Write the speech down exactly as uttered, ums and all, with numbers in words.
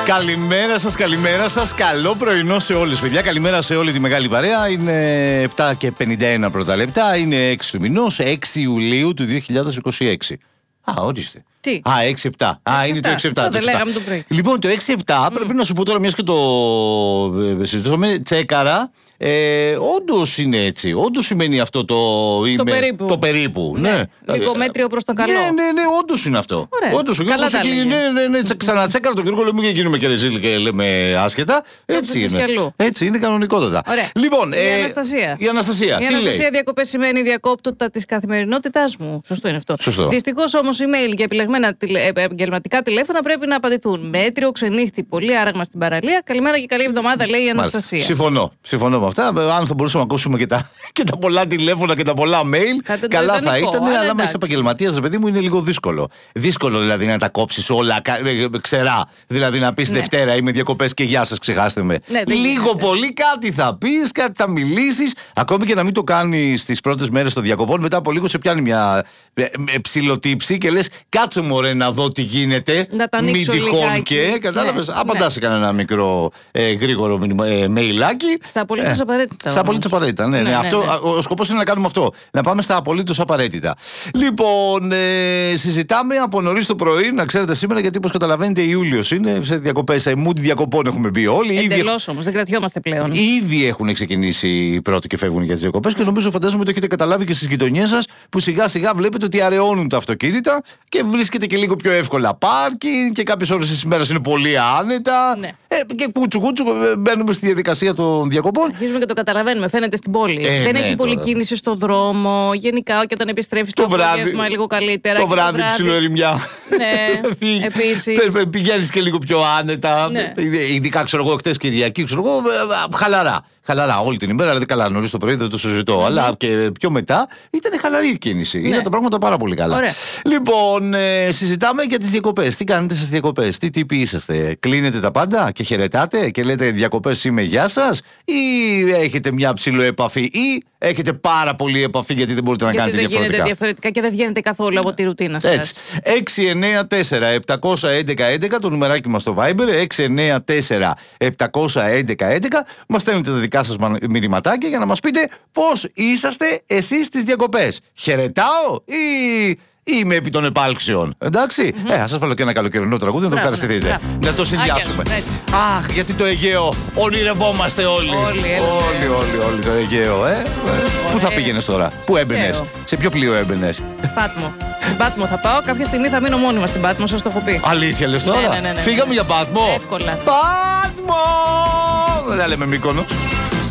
Καλημέρα σας, καλημέρα σας. Καλό πρωινό σε όλους, παιδιά. Καλημέρα σε όλη τη μεγάλη παρέα. Είναι επτά και πενήντα ένα πρώτα λεπτά. Είναι έξι του μηνός, έξι Ιουλίου του δύο χιλιάδες είκοσι έξι. Α, ορίστε. Τι? Α, έξι επτά. Α, είναι το έξι επτά. Αυτό δεν λέγαμε το πρωί. Λοιπόν, το έξι επτά mm. πρέπει να σου πω τώρα, μιας και το συζητούσαμε, τσέκαρα. Ε, όντως είναι έτσι. Όντως σημαίνει αυτό το. Στο περίπου. Το περίπου. Ναι. Ναι. Λίγο μέτριο προς το καλό. Ναι, ναι, ναι, όντως είναι αυτό. Όντως. Ο Γιώργος εκεί. Ναι, ναι, ναι, ξανατσέκαρα τον Γιώργο, λέμε και γίνουμε και ρεζίλ και λέμε άσχετα. Έτσι είναι. Έτσι είναι κανονικότατα. Ωραία. Λοιπόν, η ε, Αναστασία. Η Αναστασία. Η Αναστασία διακοπές σημαίνει διακόπτωτα της καθημερινότητάς μου. Σωστό είναι αυτό. Σωστό. Δυστυχώς όμως email και επιλεγμένα επαγγελματικά τηλέφωνα πρέπει να απαντηθούν. Μέτριο, ξενύχτη, πολύ άραγμα στην παραλία. Καλημέρα και καλή εβδομάδα, λέει η Αναστασία. Συμφωνώ. Συμφωνώ με αυτά. Αν θα μπορούσαμε να ακούσουμε και τα, και τα πολλά τηλέφωνα και τα πολλά mail, θα καλά θα ήταν. Αλλά άμα είσαι επαγγελματίας, παιδί μου, είναι λίγο δύσκολο. Δύσκολο δηλαδή να τα κόψεις όλα ξερά. Δηλαδή να πεις ναι. Δευτέρα είμαι διακοπές και γεια σας, ξεχάστε με. Ναι, λίγο γίνεται. Πολύ κάτι θα πεις, κάτι θα μιλήσεις. Ακόμη και να μην το κάνεις τις πρώτες μέρες των διακοπών, μετά από λίγο σε πιάνει μια ψιλοτύψη και λες κάτσε μωρέ να δω τι γίνεται. Να τα ανοίξω τυχόν και κατάλαβες. Ναι. Απαντάς σε ναι. κανένα μικρό ε, γρήγορο ε, mailάκι. Στα απολύτως ε, απαραίτητα. Στα απολύτως απαραίτητα. Ναι, ναι, ναι, αυτό, ναι. Ο σκοπός είναι να κάνουμε αυτό. Να πάμε στα απολύτως απαραίτητα. Λοιπόν, ε, συζητάμε από νωρίς το πρωί, να ξέρετε σήμερα, γιατί όπως καταλαβαίνετε Ιούλιος είναι σε διακοπές. Σε mood διακοπών έχουμε μπει όλοι. Εντελώς όμως, δεν κρατιόμαστε πλέον. Ήδη έχουν ξεκινήσει οι πρώτοι και φεύγουν για τις διακοπές και νομίζω φαντάζομαι ότι έχετε καταλάβει και στις γειτονιές σας που σιγά σιγά βλέπετε ότι αραιώνουν τα αυτοκίνητα και βρίσκεται και λίγο πιο εύκολα πάρκινγκ και κάποιες ώρες της ημέρας είναι πολύ άνετα. Ναι. Ε, και κούτσου κούτσου μπαίνουμε στη διαδικασία των διακοπών. Αρχίζουμε και το καταλαβαίνουμε, φαίνεται στην πόλη. Ε, δεν ναι, έχει πολύ κίνηση στον δρόμο. Γενικά, και όταν επιστρέφει το απόγευμα λίγο καλύτερα. Το βράδυ ψιλοερημιά. Ναι, επίσης. Πηγαίνεις και λίγο πιο άνετα. Ναι. Ειδικά, ξέρω εγώ, χτες Κυριακή, ξέρω εγώ, χαλαρά. Χαλαρά όλη την ημέρα, δηλαδή καλά, νωρίς το πρωί δεν το συζητώ. Mm-hmm. Αλλά και πιο μετά ήταν χαλαρή η κίνηση. Ναι. Είδα τα πράγματα πάρα πολύ καλά. Ωραία. Λοιπόν, ε, συζητάμε για τις διακοπές. Τι κάνετε στις διακοπές, τι τύποι είσαστε, κλείνετε τα πάντα και χαιρετάτε και λέτε διακοπές είμαι γεια σας, ή έχετε μια ψιλοεπαφή, ή έχετε πάρα πολύ επαφή γιατί δεν μπορείτε να γιατί κάνετε δεν διαφορετικά. διαφορετικά και δεν βγαίνετε καθόλου από τη ρουτίνα σας. Έτσι. έξι εννιά τέσσερα επτά ένα ένα ένα το νουμεράκι μας στο Viber, έξι εννιά τέσσερα επτά ένα ένα ένα. Μας στέλνετε τα δικά σας μηνυματάκια για να μας πείτε πώς είσαστε εσείς στις διακοπές. Χαιρετάω ή είμαι επί των επάλξεων. Εντάξει. Mm-hmm. Ε, ας σας βάλω και ένα καλοκαιρινό τραγούδι να το ευχαριστηθείτε. Να το συνδυάσουμε. Αχ, γιατί το Αιγαίο ονειρευόμαστε όλοι. Όλοι, όλοι, όλοι, όλοι το Αιγαίο, ε. Πού θα πήγαινες τώρα, πού έμπαινες, σε ποιο πλοίο έμπαινες? Πάτμο. Στην Πάτμο θα πάω. Κάποια στιγμή θα μείνω μόνιμα στην Πάτμο, σας το έχω πει. Αλήθεια λες τώρα? Ναι, ναι, ναι, ναι. Φύγαμε για Πάτμο. Εύκολα. Πάτμο! Δεν λέμε Μύκονος.